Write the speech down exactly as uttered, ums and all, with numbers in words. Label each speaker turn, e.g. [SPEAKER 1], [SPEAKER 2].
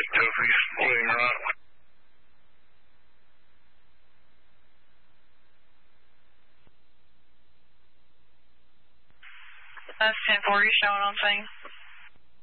[SPEAKER 1] Tuffy's pulling right.
[SPEAKER 2] That's ten forty showing on scene.